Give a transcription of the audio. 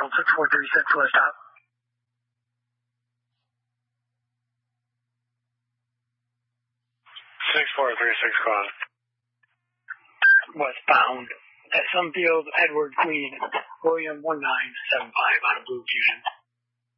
Central, 6436, west stop. 6436, go on. Westbound at Sunfield, Edward, Queen, William 1975 on a Blue Fusion.